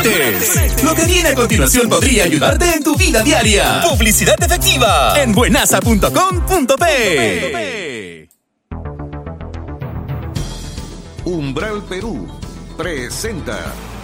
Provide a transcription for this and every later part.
conectes. Lo que viene a continuación podría ayudarte en tu vida diaria. Publicidad efectiva en buenasa.com.pe. Umbral Perú presenta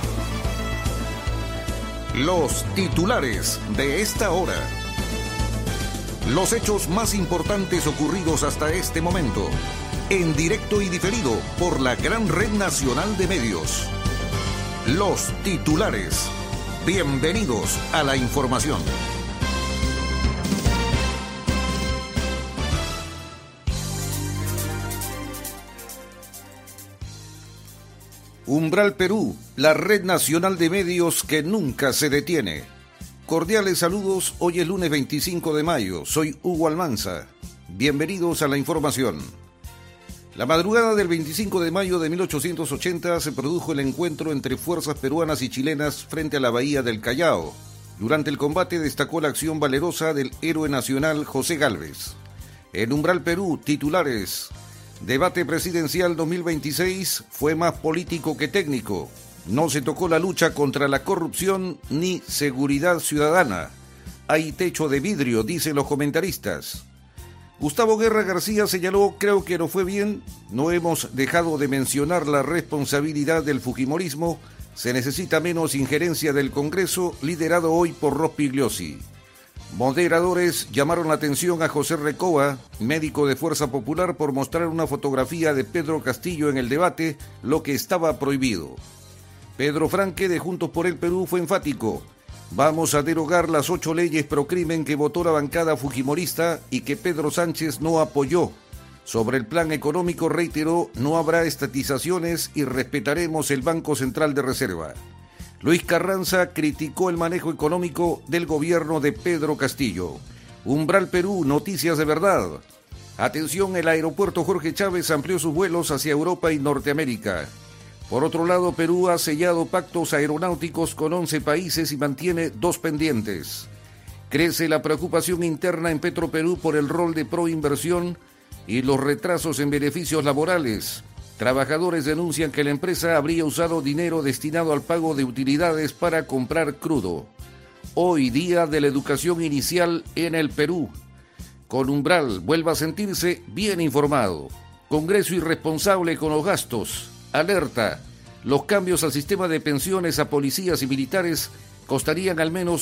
los titulares de esta hora. Los hechos más importantes ocurridos hasta este momento, en directo y diferido por la gran red nacional de medios. Los titulares. Bienvenidos a la información. Umbral Perú, la red nacional de medios que nunca se detiene. Cordiales saludos, hoy es lunes 25 de mayo, soy Hugo Almanza. Bienvenidos a la información. La madrugada del 25 de mayo de 1880 se produjo el encuentro entre fuerzas peruanas y chilenas frente a la bahía del Callao. Durante el combate destacó la acción valerosa del héroe nacional José Gálvez. En Umbral Perú, titulares. Debate presidencial 2026 fue más político que técnico. No se tocó la lucha contra la corrupción ni seguridad ciudadana. Hay techo de vidrio, dicen los comentaristas. Gustavo Guerra García señaló, creo que no fue bien, no hemos dejado de mencionar la responsabilidad del fujimorismo, se necesita menos injerencia del Congreso, liderado hoy por Rospigliosi. Moderadores llamaron la atención a José Recoba, médico de Fuerza Popular, por mostrar una fotografía de Pedro Castillo en el debate, lo que estaba prohibido. Pedro Franque de Juntos por el Perú fue enfático. Vamos a derogar las 8 leyes pro crimen que votó la bancada fujimorista y que Pedro Sánchez no apoyó. Sobre el plan económico reiteró, no habrá estatizaciones y respetaremos el Banco Central de Reserva. Luis Carranza criticó el manejo económico del gobierno de Pedro Castillo. Umbral Perú, noticias de verdad. Atención, el aeropuerto Jorge Chávez amplió sus vuelos hacia Europa y Norteamérica. Por otro lado, Perú ha sellado pactos aeronáuticos con 11 países y mantiene 2 pendientes. Crece la preocupación interna en Petroperú por el rol de proinversión y los retrasos en beneficios laborales. Trabajadores denuncian que la empresa habría usado dinero destinado al pago de utilidades para comprar crudo. Hoy, día de la educación inicial en el Perú. Con Umbral, vuelva a sentirse bien informado. Congreso irresponsable con los gastos. Alerta, los cambios al sistema de pensiones a policías y militares costarían al menos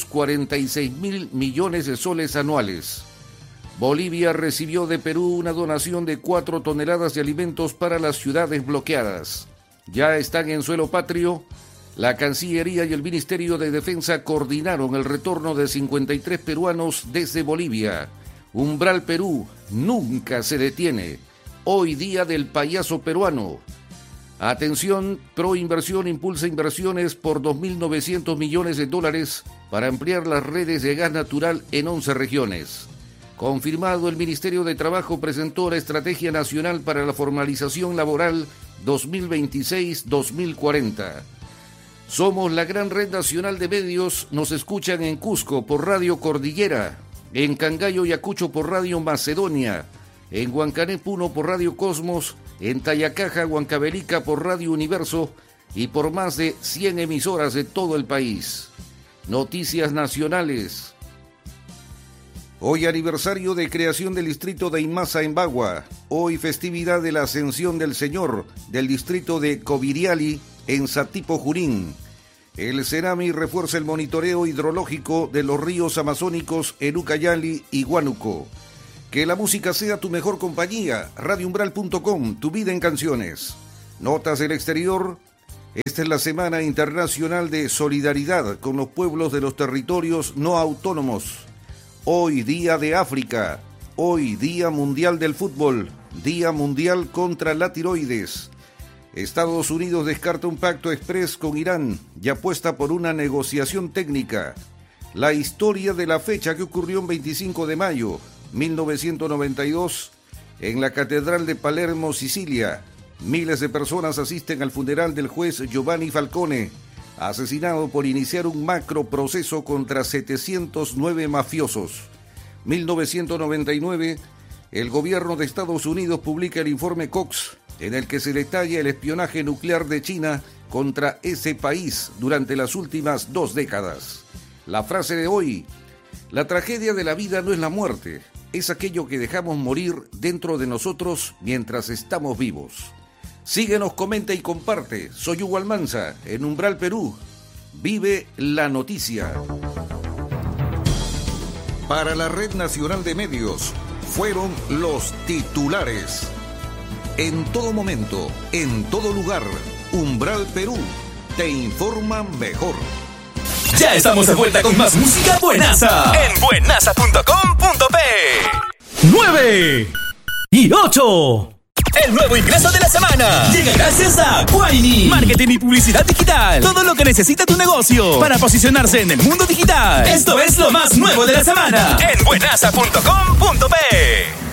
46.000 millones de soles anuales. Bolivia recibió de Perú una donación de 4 toneladas de alimentos para las ciudades bloqueadas. Ya están en suelo patrio. La Cancillería y el Ministerio de Defensa coordinaron el retorno de 53 peruanos desde Bolivia. Umbral Perú nunca se detiene. Hoy día del payaso peruano. Atención, Proinversión impulsa inversiones por 2.900 millones de dólares para ampliar las redes de gas natural en 11 regiones. Confirmado, el Ministerio de Trabajo presentó la Estrategia Nacional para la Formalización Laboral 2026-2040. Somos la gran red nacional de medios, nos escuchan en Cusco por Radio Cordillera, en Cangallo y Ayacucho por Radio Macedonia, en Huancané Puno por Radio Cosmos, en Tayacaja, Huancavelica por Radio Universo y por más de 100 emisoras de todo el país. Noticias nacionales. Hoy aniversario de creación del distrito de Imasa en Bagua. Hoy festividad de la Ascensión del Señor del distrito de Coviriali en Satipo, Junín. El Cerami refuerza el monitoreo hidrológico de los ríos amazónicos en Ucayali y Huánuco. Que la música sea tu mejor compañía. Radioumbral.com, tu vida en canciones. Notas del exterior. Esta es la Semana Internacional de Solidaridad con los pueblos de los territorios no autónomos. Hoy Día de África. Hoy Día Mundial del Fútbol. Día Mundial contra la tiroides. Estados Unidos descarta un pacto express con Irán y apuesta por una negociación técnica. La historia de la fecha que ocurrió el 25 de mayo 1992 en la Catedral de Palermo, Sicilia. Miles de personas asisten al funeral del juez Giovanni Falcone, asesinado por iniciar un macro proceso contra 709 mafiosos. 1999, el gobierno de Estados Unidos publica el informe Cox, en el que se detalla el espionaje nuclear de China contra ese país durante las últimas 2 décadas. La frase de hoy: la tragedia de la vida no es la muerte, es aquello que dejamos morir dentro de nosotros mientras estamos vivos. Síguenos, comenta y comparte. Soy Hugo Almanza, en Umbral, Perú. Vive la noticia. Para la Red Nacional de Medios, fueron los titulares. En todo momento, en todo lugar, Umbral Perú te informa mejor. Ya estamos de vuelta con más música buenaza en buenaza.com.p. 9 y 8. El nuevo ingreso de la semana llega gracias a Guaini. Marketing y publicidad digital. Todo lo que necesita tu negocio para posicionarse en el mundo digital. Esto es lo más nuevo de la semana en buenaza.com.p.